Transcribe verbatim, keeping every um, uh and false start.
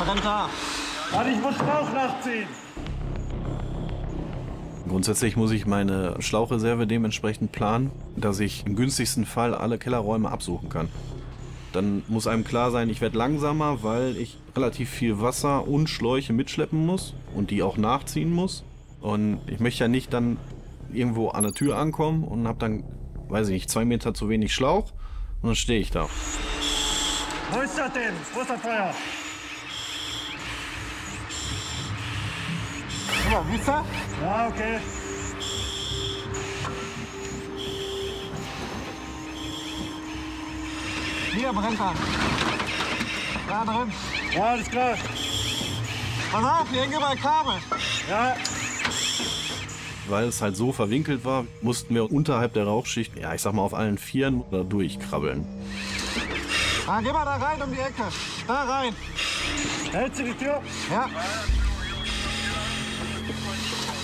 brennt da. Warte, ich muss Schlauch nachziehen. Grundsätzlich muss ich meine Schlauchreserve dementsprechend planen, dass ich im günstigsten Fall alle Kellerräume absuchen kann. Dann muss einem klar sein, ich werde langsamer, weil ich relativ viel Wasser und Schläuche mitschleppen muss und die auch nachziehen muss. Und ich möchte ja nicht dann irgendwo an der Tür ankommen und habe dann, weiß ich nicht, zwei Meter zu wenig Schlauch und dann stehe ich da. Wo ist das denn? Wo ist das Feuer? Guck mal, siehst du? Ja, okay. Hier brennt er. Da drin. Ja, alles klar. Pass auf, hier hängen überall Kabel. Ja. Weil es halt so verwinkelt war, mussten wir unterhalb der Rauchschicht, ja ich sag mal auf allen Vieren, da durchkrabbeln. Ah, geh mal da rein um die Ecke. Da rein. Hältst du die Tür? Ja.